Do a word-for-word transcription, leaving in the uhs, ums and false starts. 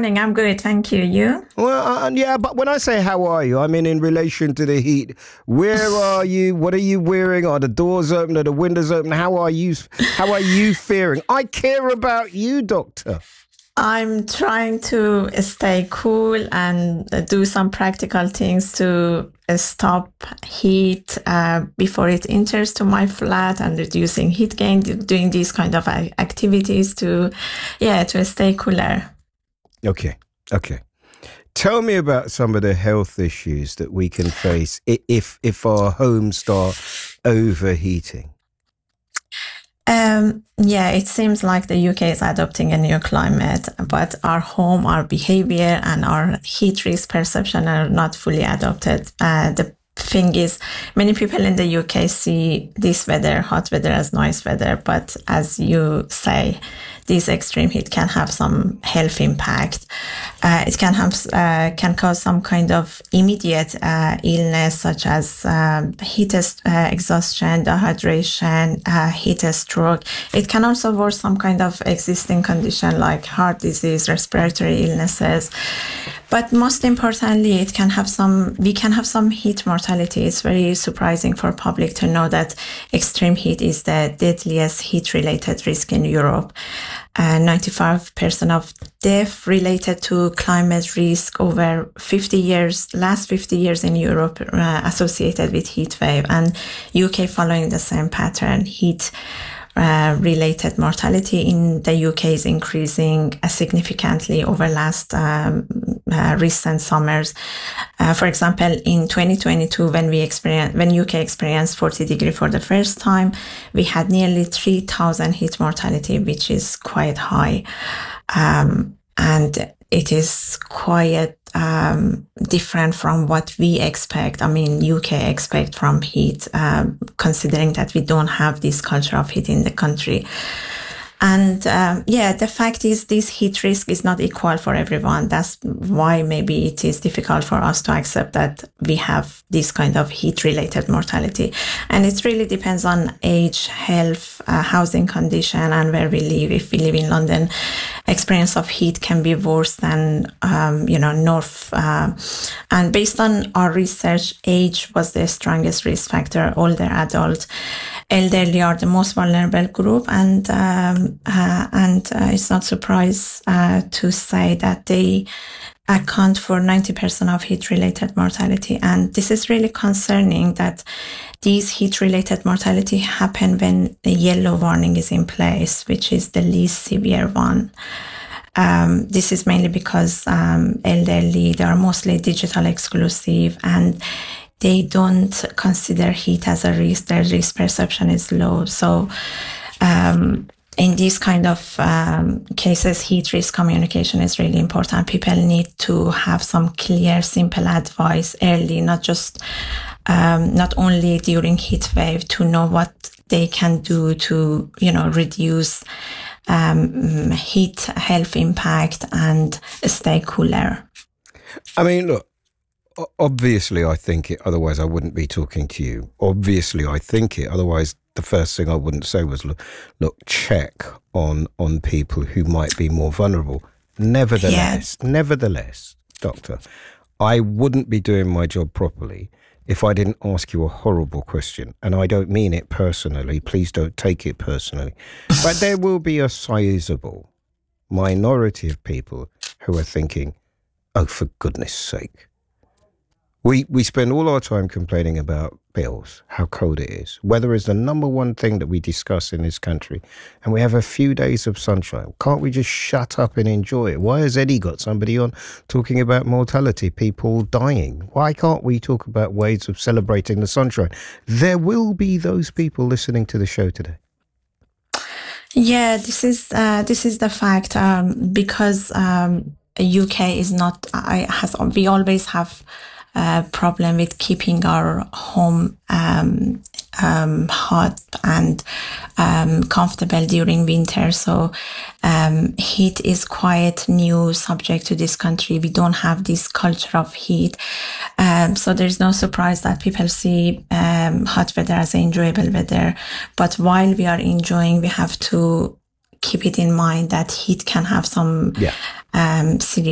morning. I'm good. Thank you. You? Well, uh, yeah, but when I say how are you, I mean in relation to the heat. Where are you? What are you wearing? Are the doors open? Are the windows open? How are you? How are you faring? I care about you, Doctor. I'm trying to stay cool and do some practical things to stop heat uh, before it enters to my flat and reducing heat gain, doing these kind of activities to, yeah, to stay cooler. Okay. Okay. Tell me about some of the health issues that we can face if if our homes start overheating. Um, yeah, it seems like the U K is adopting a new climate, but our home, our behavior, and our heat risk perception are not fully adopted. Uh, the thing is, many people in the U K see this weather, hot weather, as nice weather, but as you say, this extreme heat can have some health impact. Uh, it can have uh, can cause some kind of immediate uh, illness, such as um, heat uh, exhaustion, dehydration, uh, heat stroke. It can also worsen some kind of existing condition like heart disease, respiratory illnesses. But most importantly, it can have some. We can have some heat mortality. It's very surprising for public to know that extreme heat is the deadliest heat-related risk in Europe. Uh, ninety-five percent of death related to climate risk over fifty years, last fifty years in Europe uh, associated with heat wave, and U K following the same pattern. Heat uh, related mortality in the U K is increasing uh, significantly over last um, uh, recent summers. Uh, for example, in twenty twenty-two, when we experienced, when U K experienced forty degree for the first time, we had nearly three thousand heat mortality, which is quite high. Um, and it is quite um, different from what we expect. I mean, U K expect from heat, um, considering that we don't have this culture of heat in the country. And um, yeah, the fact is this heat risk is not equal for everyone. That's why maybe it is difficult for us to accept that we have this kind of heat-related mortality. And it really depends on age, health, uh, housing condition, and where we live. If we live in London, experience of heat can be worse than, um, you know, north. Uh, and based on our research, age was the strongest risk factor. Older adults, elderly are the most vulnerable group, and um, uh, and uh, it's not surprise uh, to say that they account for ninety percent of heat-related mortality. And this is really concerning that these heat-related mortality happen when the yellow warning is in place, which is the least severe one. Um, this is mainly because um, elderly, they are mostly digital exclusive, and they don't consider heat as a risk. Their risk perception is low. So um, in these kind of um, cases, heat risk communication is really important. People need to have some clear, simple advice early, not just, um, not only during heat wave, to know what they can do to, you know, reduce um, heat health impact and stay cooler. I mean, look, obviously I think it, otherwise I wouldn't be talking to you. Obviously I think it, otherwise the first thing I wouldn't say was, look, look check on, on people who might be more vulnerable. Nevertheless, yeah. nevertheless, Doctor, I wouldn't be doing my job properly if I didn't ask you a horrible question. And I don't mean it personally. Please don't take it personally. But there will be a sizable minority of people who are thinking, oh, for goodness sake. We we spend all our time complaining about bills, how cold it is. Weather is the number one thing that we discuss in this country. And we have a few days of sunshine. Can't we just shut up and enjoy it? Why has Eddie got somebody on talking about mortality, people dying? Why can't we talk about ways of celebrating the sunshine? There will be those people listening to the show today. Yeah, this is uh, this is the fact, um, because um, U K is not, I has we always have a problem with keeping our home um, um, hot and um, comfortable during winter. So um, heat is quite new subject to this country. We don't have this culture of heat. Um, so there's no surprise that people see um, hot weather as enjoyable weather. But while we are enjoying, we have to keep it in mind that heat can have some yeah. um, serious